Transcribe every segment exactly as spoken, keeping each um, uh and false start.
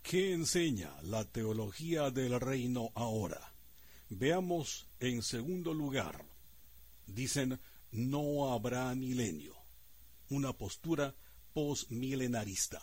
¿Qué enseña la teología del reino ahora? Veamos en segundo lugar. Dicen, no habrá milenio. Una postura postmilenarista.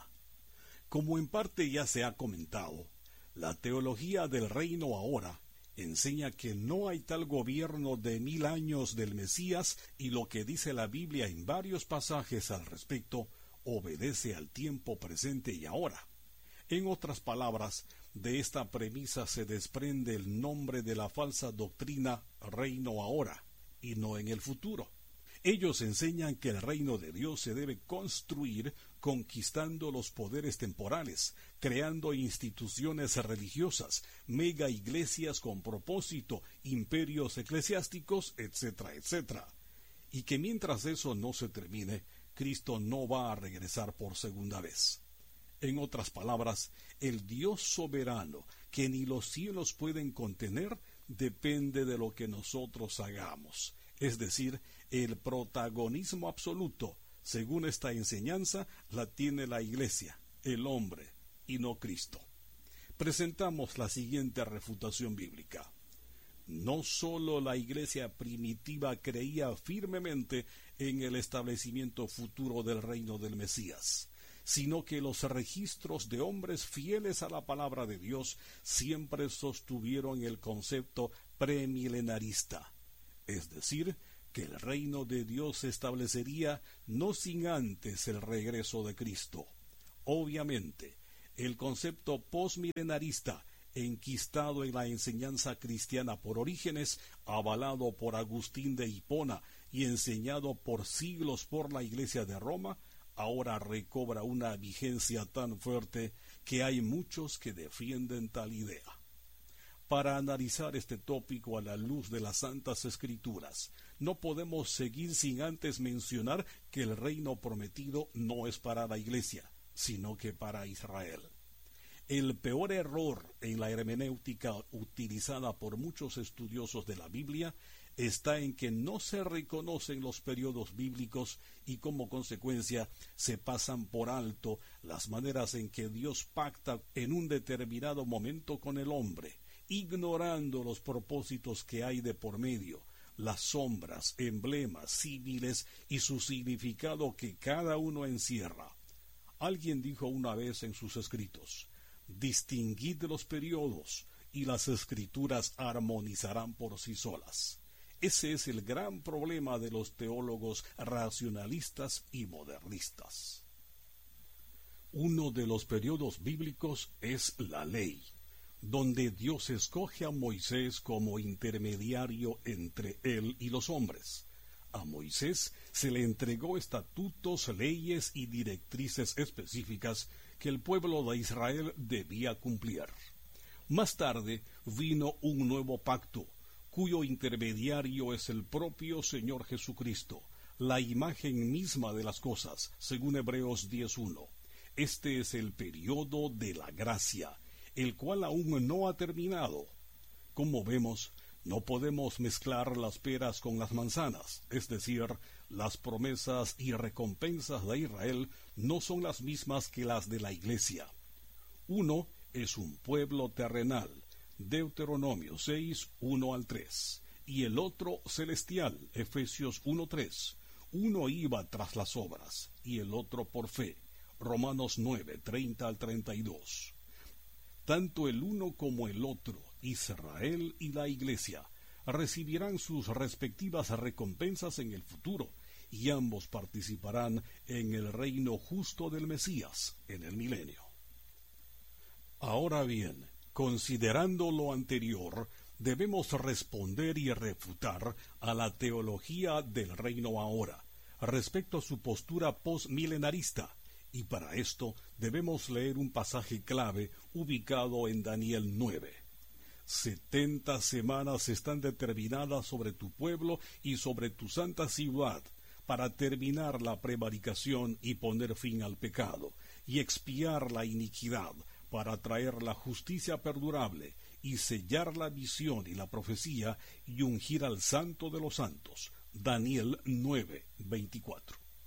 Como en parte ya se ha comentado, la teología del reino ahora enseña que no hay tal gobierno de mil años del Mesías, y lo que dice la Biblia en varios pasajes al respecto obedece al tiempo presente y ahora. En otras palabras, de esta premisa se desprende el nombre de la falsa doctrina reino ahora, y no en el futuro. Ellos enseñan que el reino de Dios se debe construir conquistando los poderes temporales, creando instituciones religiosas, mega iglesias con propósito, imperios eclesiásticos, etcétera, etcétera. Y que mientras eso no se termine, Cristo no va a regresar por segunda vez. En otras palabras, el Dios soberano, que ni los cielos pueden contener, depende de lo que nosotros hagamos. Es decir, el protagonismo absoluto, según esta enseñanza, la tiene la Iglesia, el hombre, y no Cristo. Presentamos la siguiente refutación bíblica. No sólo la Iglesia primitiva creía firmemente en el establecimiento futuro del reino del Mesías, sino que los registros de hombres fieles a la palabra de Dios siempre sostuvieron el concepto premilenarista, es decir, que el reino de Dios se establecería no sin antes el regreso de Cristo. Obviamente, el concepto postmilenarista, enquistado en la enseñanza cristiana por Orígenes, avalado por Agustín de Hipona y enseñado por siglos por la Iglesia de Roma, ahora recobra una vigencia tan fuerte que hay muchos que defienden tal idea. Para analizar este tópico a la luz de las Santas Escrituras, no podemos seguir sin antes mencionar que el reino prometido no es para la Iglesia, sino que para Israel. El peor error en la hermenéutica utilizada por muchos estudiosos de la Biblia está en que no se reconocen los periodos bíblicos y como consecuencia se pasan por alto las maneras en que Dios pacta en un determinado momento con el hombre, ignorando los propósitos que hay de por medio, las sombras, emblemas, símiles y su significado que cada uno encierra. Alguien dijo una vez en sus escritos, distinguid los periodos y las escrituras armonizarán por sí solas. Ese es el gran problema de los teólogos racionalistas y modernistas. Uno de los periodos bíblicos es la ley, donde Dios escoge a Moisés como intermediario entre él y los hombres. A Moisés se le entregó estatutos, leyes y directrices específicas que el pueblo de Israel debía cumplir. Más tarde vino un nuevo pacto, cuyo intermediario es el propio Señor Jesucristo, la imagen misma de las cosas, según Hebreos diez uno. Este es el periodo de la gracia, el cual aún no ha terminado. Como vemos, no podemos mezclar las peras con las manzanas, es decir, las promesas y recompensas de Israel no son las mismas que las de la Iglesia. Uno es un pueblo terrenal, Deuteronomio seis, uno al tres, y el otro celestial, Efesios uno tres. Uno iba tras las obras, y el otro por fe, Romanos nueve, treinta al treinta y dos. Tanto el uno como el otro, Israel y la Iglesia, recibirán sus respectivas recompensas en el futuro, y ambos participarán en el reino justo del Mesías, en el milenio. Ahora bien, considerando lo anterior, debemos responder y refutar a la teología del reino ahora, respecto a su postura postmilenarista, y para esto debemos leer un pasaje clave ubicado en Daniel nueve. Setenta semanas están determinadas sobre tu pueblo y sobre tu santa ciudad, para terminar la prevaricación y poner fin al pecado, y expiar la iniquidad, para traer la justicia perdurable, y sellar la visión y la profecía, y ungir al santo de los santos. Daniel nueve, veinticuatro.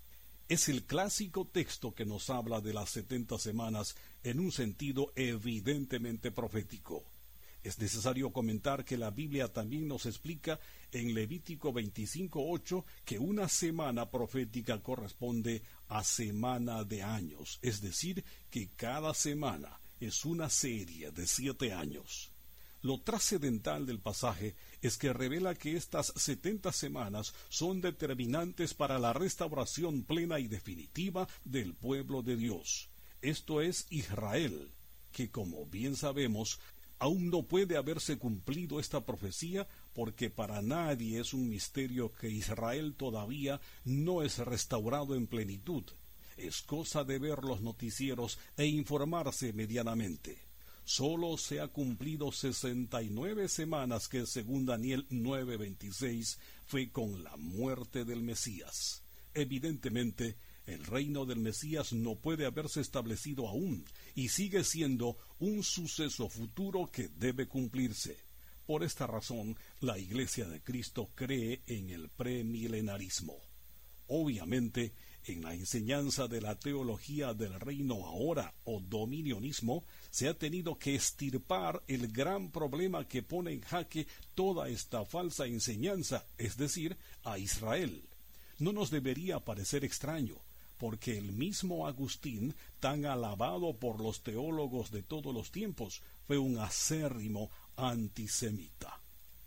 Es el clásico texto que nos habla de las setenta semanas en un sentido evidentemente profético. Es necesario comentar que la Biblia también nos explica en Levítico veinticinco ocho que una semana profética corresponde a semana de años, es decir, que cada semana es una serie de siete años. Lo trascendental del pasaje es que revela que estas setenta semanas son determinantes para la restauración plena y definitiva del pueblo de Dios. Esto es Israel, que como bien sabemos, aún no puede haberse cumplido esta profecía porque para nadie es un misterio que Israel todavía no es restaurado en plenitud. Es cosa de ver los noticieros e informarse medianamente. Solo se ha cumplido sesenta y nueve semanas que según Daniel nueve veintiséis fue con la muerte del Mesías. Evidentemente, el reino del Mesías no puede haberse establecido aún y sigue siendo un suceso futuro que debe cumplirse. Por esta razón, la Iglesia de Cristo cree en el premilenarismo. Obviamente, en la enseñanza de la teología del reino ahora o dominionismo, se ha tenido que extirpar el gran problema que pone en jaque toda esta falsa enseñanza, es decir, a Israel. No nos debería parecer extraño, porque el mismo Agustín, tan alabado por los teólogos de todos los tiempos, fue un acérrimo antisemita.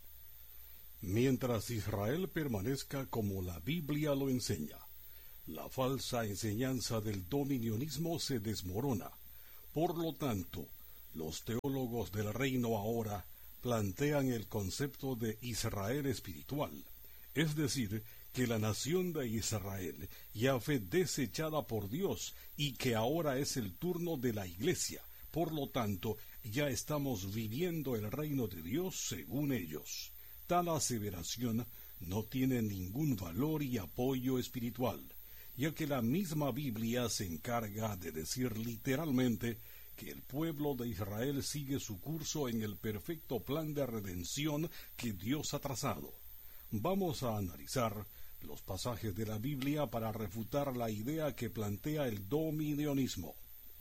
Mientras Israel permanezca como la Biblia lo enseña, la falsa enseñanza del dominionismo se desmorona. Por lo tanto, los teólogos del reino ahora plantean el concepto de Israel espiritual, es decir, que la nación de Israel ya fue desechada por Dios y que ahora es el turno de la Iglesia. Por lo tanto, ya estamos viviendo el reino de Dios según ellos. Tal aseveración no tiene ningún valor y apoyo espiritual, ya que la misma Biblia se encarga de decir literalmente que el pueblo de Israel sigue su curso en el perfecto plan de redención que Dios ha trazado. Vamos a analizar los pasajes de la Biblia para refutar la idea que plantea el dominionismo.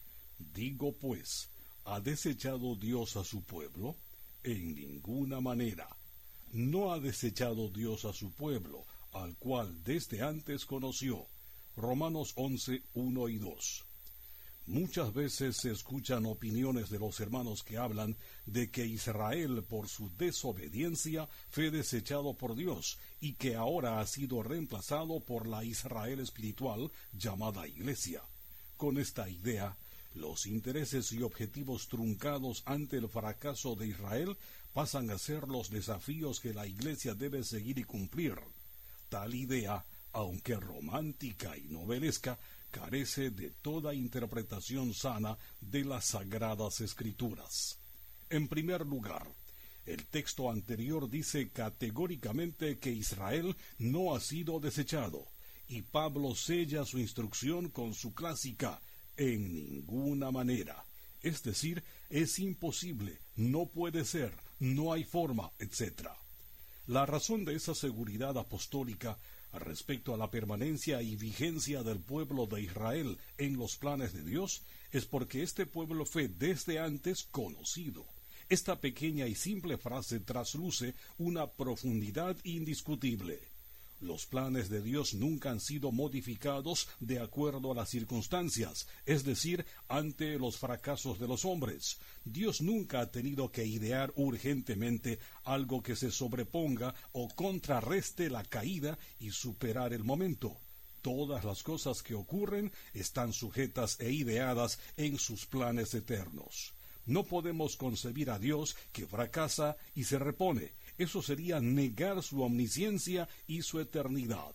Digo pues, ¿ha desechado Dios a su pueblo? En ninguna manera. No ha desechado Dios a su pueblo, al cual desde antes conoció. Romanos once, uno y dos. Muchas veces se escuchan opiniones de los hermanos que hablan de que Israel por su desobediencia fue desechado por Dios y que ahora ha sido reemplazado por la Israel espiritual llamada Iglesia. Con esta idea, los intereses y objetivos truncados ante el fracaso de Israel pasan a ser los desafíos que la Iglesia debe seguir y cumplir. Tal idea, aunque romántica y novelesca, carece de toda interpretación sana de las Sagradas Escrituras. En primer lugar, el texto anterior dice categóricamente que Israel no ha sido desechado, y Pablo sella su instrucción con su clásica «en ninguna manera», es decir, es imposible, no puede ser, no hay forma, etcétera. La razón de esa seguridad apostólica respecto a la permanencia y vigencia del pueblo de Israel en los planes de Dios es porque este pueblo fue desde antes conocido. Esta pequeña y simple frase trasluce una profundidad indiscutible. Los planes de Dios nunca han sido modificados de acuerdo a las circunstancias, es decir, ante los fracasos de los hombres. Dios nunca ha tenido que idear urgentemente algo que se sobreponga o contrarreste la caída y superar el momento. Todas las cosas que ocurren están sujetas e ideadas en sus planes eternos. No podemos concebir a Dios que fracasa y se repone. Eso sería negar su omnisciencia y su eternidad.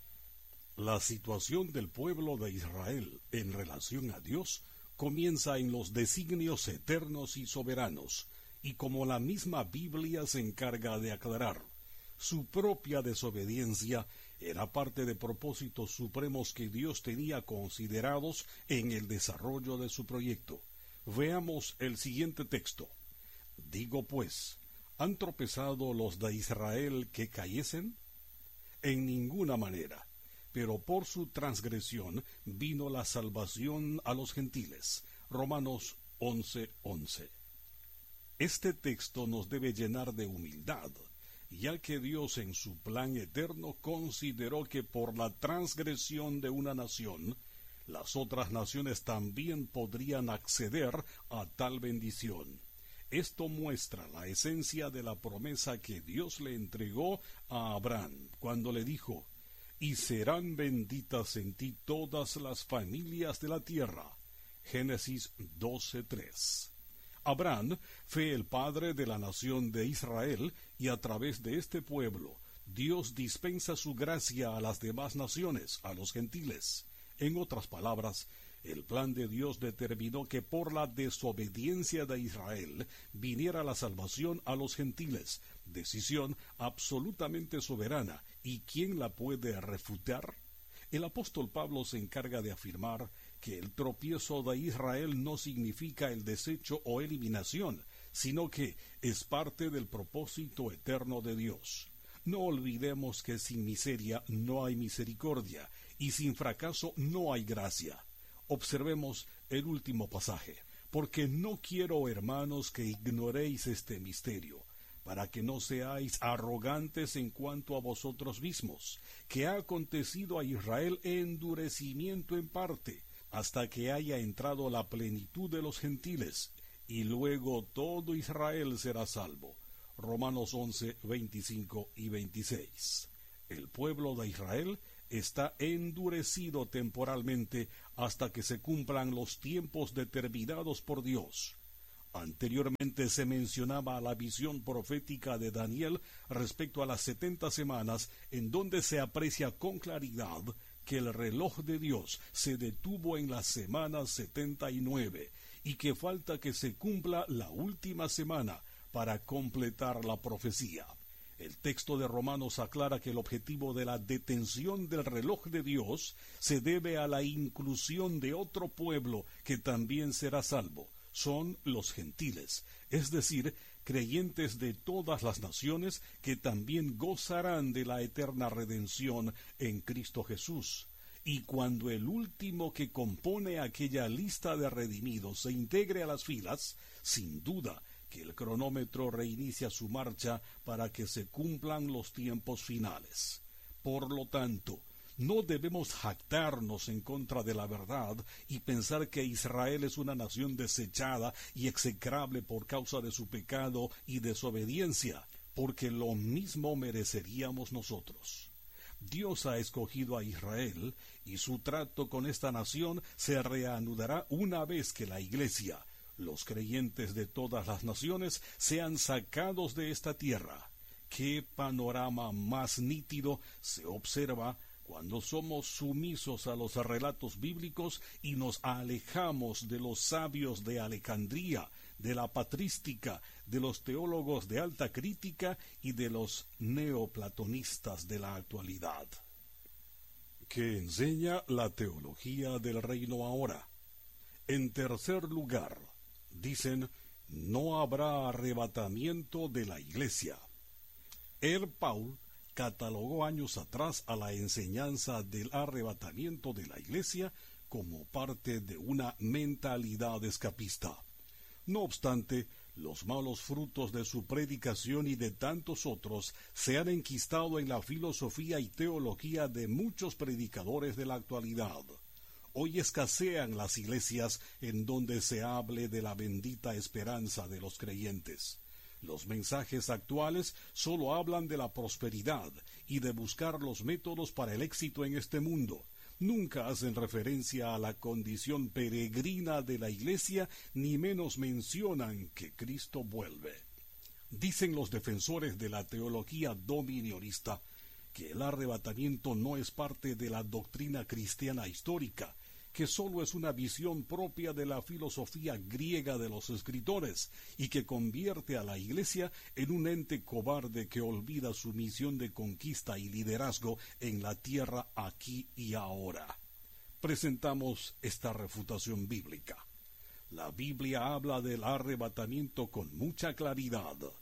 La situación del pueblo de Israel en relación a Dios comienza en los designios eternos y soberanos, y como la misma Biblia se encarga de aclarar, su propia desobediencia era parte de propósitos supremos que Dios tenía considerados en el desarrollo de su proyecto. Veamos el siguiente texto. Digo pues, ¿han tropezado los de Israel que cayesen? En ninguna manera. pero por su transgresión vino la salvación a los gentiles. Romanos once once. Este texto nos debe llenar de humildad, ya que Dios en su plan eterno consideró que por la transgresión de una nación, las otras naciones también podrían acceder a tal bendición. Esto muestra la esencia de la promesa que Dios le entregó a Abraham cuando le dijo: «Y serán benditas en ti todas las familias de la tierra». Génesis doce tres. Abraham fue el padre de la nación de Israel, y a través de este pueblo Dios dispensa su gracia a las demás naciones, a los gentiles. En otras palabras, el plan de Dios determinó que por la desobediencia de Israel viniera la salvación a los gentiles, decisión absolutamente soberana. ¿Y quién la puede refutar? El apóstol Pablo se encarga de afirmar que el tropiezo de Israel no significa el desecho o eliminación, sino que es parte del propósito eterno de Dios. No olvidemos que sin miseria no hay misericordia, y sin fracaso no hay gracia. Observemos el último pasaje. Porque no quiero, hermanos, que ignoréis este misterio, para que no seáis arrogantes en cuanto a vosotros mismos, que ha acontecido a Israel endurecimiento en parte, hasta que haya entrado la plenitud de los gentiles, y luego todo Israel será salvo. Romanos once, veinticinco y veintiséis. El pueblo de Israel está endurecido temporalmente hasta que se cumplan los tiempos determinados por Dios. Anteriormente se mencionaba la visión profética de Daniel respecto a las setenta semanas, en donde se aprecia con claridad que el reloj de Dios se detuvo en la semana setenta y nueve, y que falta que se cumpla la última semana para completar la profecía. El texto de Romanos aclara que el objetivo de la detención del reloj de Dios se debe a la inclusión de otro pueblo que también será salvo. Son los gentiles, es decir, creyentes de todas las naciones que también gozarán de la eterna redención en Cristo Jesús. Y cuando el último que compone aquella lista de redimidos se integre a las filas, sin duda que el cronómetro reinicia su marcha para que se cumplan los tiempos finales. Por lo tanto, no debemos jactarnos en contra de la verdad y pensar que Israel es una nación desechada y execrable por causa de su pecado y desobediencia, porque lo mismo mereceríamos nosotros. Dios ha escogido a Israel, y su trato con esta nación se reanudará una vez que la Iglesia, los creyentes de todas las naciones, sean sacados de esta tierra. ¿Qué panorama más nítido se observa cuando somos sumisos a los relatos bíblicos y nos alejamos de los sabios de Alejandría, de la patrística, de los teólogos de alta crítica y de los neoplatonistas de la actualidad? ¿Qué enseña la teología del reino ahora? En tercer lugar, dicen, no habrá arrebatamiento de la iglesia. R. Paul catalogó años atrás a la enseñanza del arrebatamiento de la iglesia como parte de una mentalidad escapista. No obstante, los malos frutos de su predicación y de tantos otros se han enquistado en la filosofía y teología de muchos predicadores de la actualidad. Hoy escasean las iglesias en donde se hable de la bendita esperanza de los creyentes. Los mensajes actuales solo hablan de la prosperidad y de buscar los métodos para el éxito en este mundo. Nunca hacen referencia a la condición peregrina de la iglesia, ni menos mencionan que Cristo vuelve. Dicen los defensores de la teología dominionista que el arrebatamiento no es parte de la doctrina cristiana histórica, que sólo es una visión propia de la filosofía griega de los escritores y que convierte a la Iglesia en un ente cobarde que olvida su misión de conquista y liderazgo en la tierra aquí y ahora. Presentamos esta refutación bíblica. La Biblia habla del arrebatamiento con mucha claridad.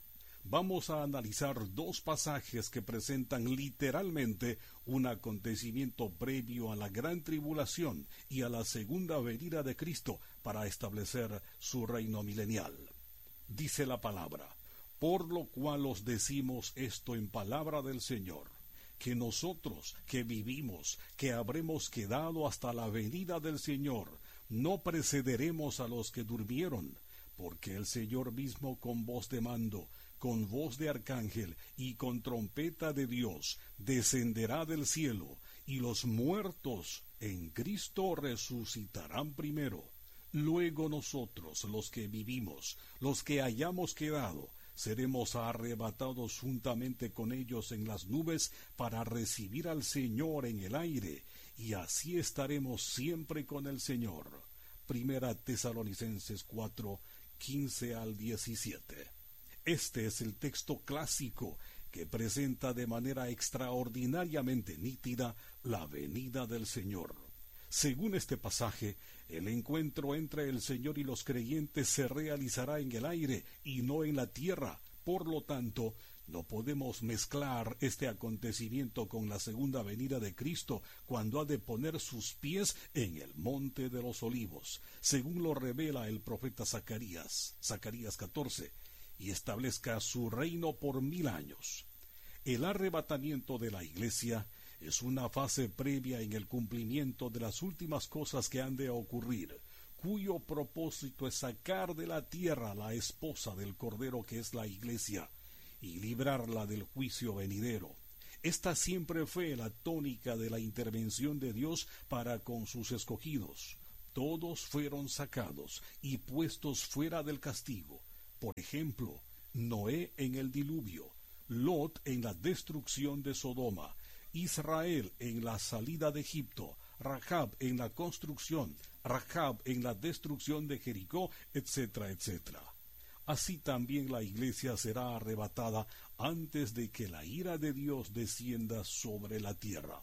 vamos a analizar dos pasajes que presentan literalmente un acontecimiento previo a la gran tribulación y a la segunda venida de Cristo para establecer su reino milenial. Dice la palabra: por lo cual os decimos esto en palabra del Señor, que nosotros que vivimos, que habremos quedado hasta la venida del Señor, no precederemos a los que durmieron, porque el Señor mismo con voz de mando, con voz de arcángel y con trompeta de Dios, descenderá del cielo, y los muertos en Cristo resucitarán primero. Luego nosotros, los que vivimos, los que hayamos quedado, seremos arrebatados juntamente con ellos en las nubes para recibir al Señor en el aire, y así estaremos siempre con el Señor. Primera Tesalonicenses cuatro, quince al diecisiete. Este es el texto clásico que presenta de manera extraordinariamente nítida la venida del Señor. Según este pasaje, el encuentro entre el Señor y los creyentes se realizará en el aire y no en la tierra. Por lo tanto, no podemos mezclar este acontecimiento con la segunda venida de Cristo, cuando ha de poner sus pies en el monte de los olivos, según lo revela el profeta Zacarías, Zacarías catorce, y establezca su reino por mil años. El arrebatamiento de la Iglesia es una fase previa en el cumplimiento de las últimas cosas que han de ocurrir, cuyo propósito es sacar de la tierra la esposa del Cordero, que es la Iglesia, y librarla del juicio venidero. Esta siempre fue la tónica de la intervención de Dios para con sus escogidos. Todos fueron sacados y puestos fuera del castigo. Por ejemplo, Noé en el diluvio, Lot en la destrucción de Sodoma, Israel en la salida de Egipto, Rahab en la construcción, Rahab en la destrucción de Jericó, etcétera, etcétera. Así también la Iglesia será arrebatada antes de que la ira de Dios descienda sobre la tierra.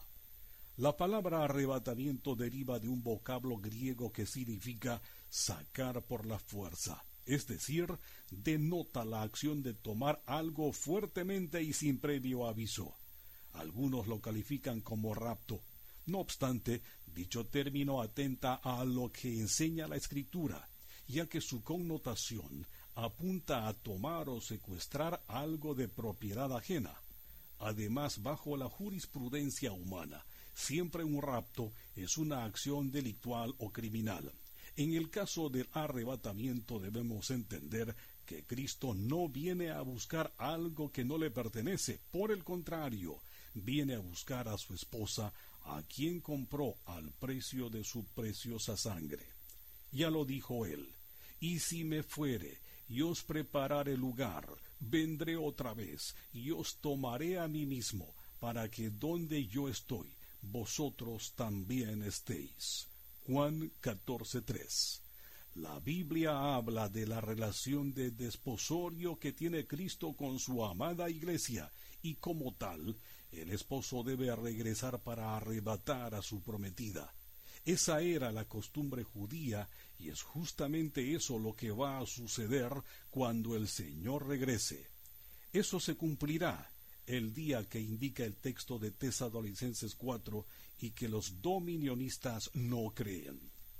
La palabra arrebatamiento deriva de un vocablo griego que significa sacar por la fuerza, es decir, denota la acción de tomar algo fuertemente y sin previo aviso. Algunos lo califican como rapto. No obstante, dicho término atenta a lo que enseña la Escritura, ya que su connotación apunta a tomar o secuestrar algo de propiedad ajena. Además, bajo la jurisprudencia humana, siempre un rapto es una acción delictual o criminal. En el caso del arrebatamiento debemos entender que Cristo no viene a buscar algo que no le pertenece. Por el contrario, viene a buscar a su esposa, a quien compró al precio de su preciosa sangre. Ya lo dijo él: y si me fuere y os preparare lugar, vendré otra vez y os tomaré a mí mismo, para que donde yo estoy, vosotros también estéis. Juan catorce tres. La Biblia habla de la relación de desposorio que tiene Cristo con su amada Iglesia, y como tal, el esposo debe regresar para arrebatar a su prometida. Esa era la costumbre judía, y es justamente eso lo que va a suceder cuando el Señor regrese. Eso se cumplirá el día que indica el texto de Tesalonicenses cuatro y que los dominionistas no creen.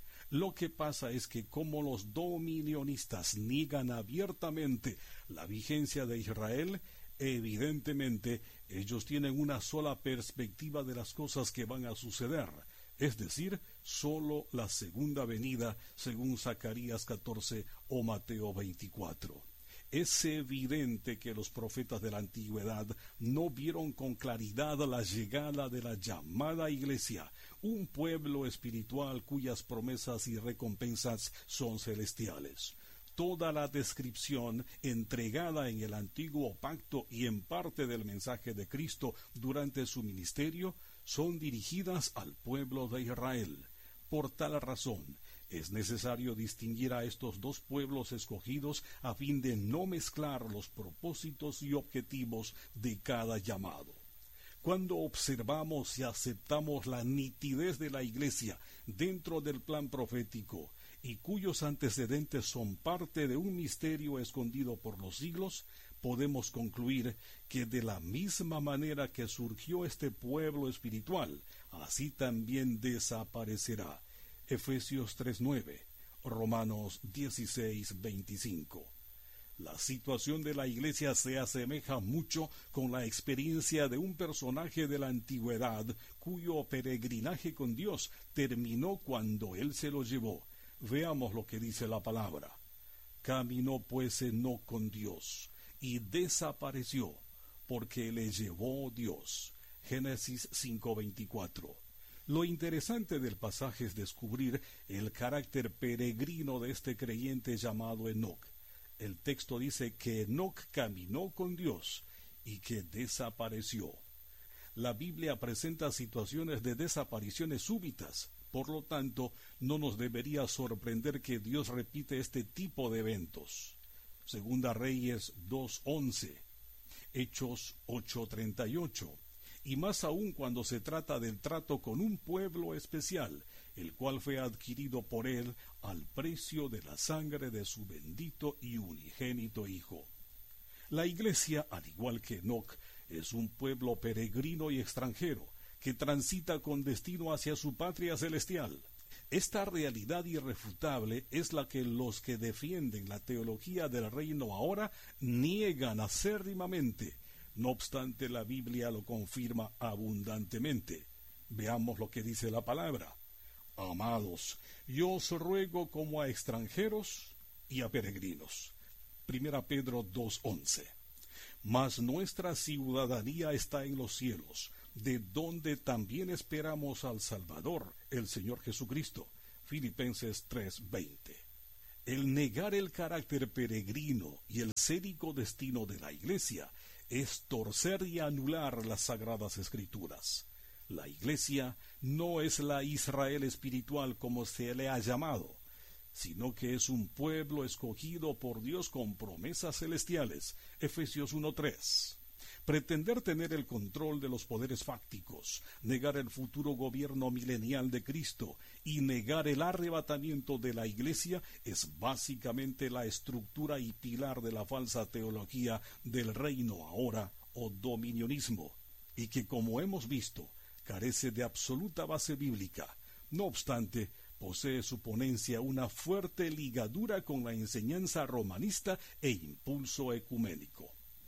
Lo que pasa es que como los dominionistas niegan abiertamente la vigencia de Israel, evidentemente ellos tienen una sola perspectiva de las cosas que van a suceder, es decir, solo la segunda venida, según Zacarías catorce o Mateo veinticuatro. Es evidente que los profetas de la antigüedad no vieron con claridad la llegada de la llamada Iglesia, un pueblo espiritual cuyas promesas y recompensas son celestiales. Toda la descripción entregada en el antiguo pacto y en parte del mensaje de Cristo durante su ministerio son dirigidas al pueblo de Israel. Por tal razón, es necesario distinguir a estos dos pueblos escogidos a fin de no mezclar los propósitos y objetivos de cada llamado. Cuando observamos y aceptamos la nitidez de la Iglesia dentro del plan profético y cuyos antecedentes son parte de un misterio escondido por los siglos, podemos concluir que de la misma manera que surgió este pueblo espiritual, así también desaparecerá. Efesios tres nueve, Romanos dieciséis veinticinco. La situación de la iglesia se asemeja mucho con la experiencia de un personaje de la antigüedad cuyo peregrinaje con Dios terminó cuando Él se lo llevó. Veamos lo que dice la palabra. Caminó pues Enoc con Dios, y desapareció, porque le llevó Dios. Génesis cinco veinticuatro. Lo interesante del pasaje es descubrir el carácter peregrino de este creyente llamado Enoc. El texto dice que Enoc caminó con Dios y que desapareció. La Biblia presenta situaciones de desapariciones súbitas, por lo tanto, no nos debería sorprender que Dios repite este tipo de eventos. Segunda Reyes dos once, Hechos ocho treinta y ocho, y más aún cuando se trata del trato con un pueblo especial, el cual fue adquirido por él al precio de la sangre de su bendito y unigénito Hijo. La iglesia, al igual que Enoc, es un pueblo peregrino y extranjero, que transita con destino hacia su patria celestial. Esta realidad irrefutable es la que los que defienden la teología del reino ahora niegan acérrimamente. No obstante, la Biblia lo confirma abundantemente. Veamos lo que dice la palabra. Amados, yo os ruego como a extranjeros y a peregrinos. Primera Pedro dos once. Mas nuestra ciudadanía está en los cielos, de donde también esperamos al Salvador, el Señor Jesucristo. Filipenses tres veinte. El negar el carácter peregrino y el cénico destino de la iglesia es torcer y anular las sagradas escrituras. La iglesia no es la Israel espiritual como se le ha llamado, sino que es un pueblo escogido por Dios con promesas celestiales. Efesios uno tres. Pretender tener el control de los poderes fácticos, negar el futuro gobierno milenial de Cristo y negar el arrebatamiento de la iglesia es básicamente la estructura y pilar de la falsa teología del reino ahora o dominionismo, y que, como hemos visto, carece de absoluta base bíblica. No obstante, posee su ponencia una fuerte ligadura con la enseñanza romanista e impulso ecuménico.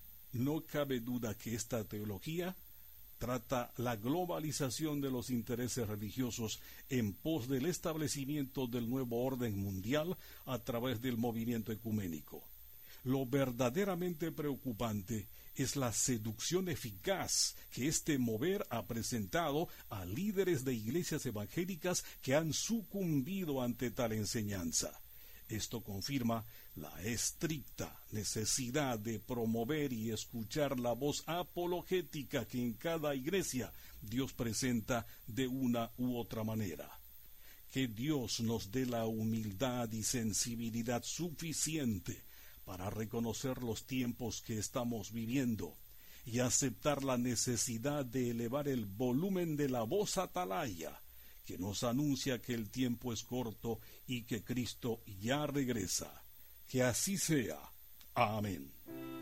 No cabe duda que esta teología trata la globalización de los intereses religiosos en pos del establecimiento del nuevo orden mundial a través del movimiento ecuménico. Lo verdaderamente preocupante es la seducción eficaz que este mover ha presentado a líderes de iglesias evangélicas que han sucumbido ante tal enseñanza. Esto confirma la estricta necesidad de promover y escuchar la voz apologética que en cada iglesia Dios presenta de una u otra manera. Que Dios nos dé la humildad y sensibilidad suficiente para reconocer los tiempos que estamos viviendo y aceptar la necesidad de elevar el volumen de la voz atalaya que nos anuncia que el tiempo es corto y que Cristo ya regresa. Que así sea. Amén.